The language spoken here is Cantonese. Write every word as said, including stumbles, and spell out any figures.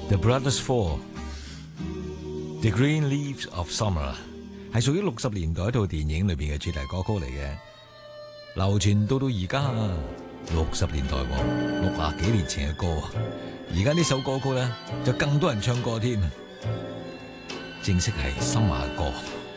The Brothers Four， The Green Leaves of Summer 係屬於六十年代一套電影裏邊嘅主題歌曲嚟嘅，流傳到到而家六十年代喎，六廿幾年前嘅歌，而家呢首歌曲咧就更多人唱過添，正式係深馬歌。